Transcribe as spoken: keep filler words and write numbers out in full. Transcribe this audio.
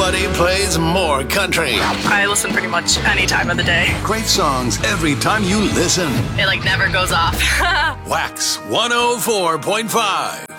Nobody plays more country. I listen pretty much any time of the day. Great songs every time you listen. It like never goes off. Wax one oh four point five.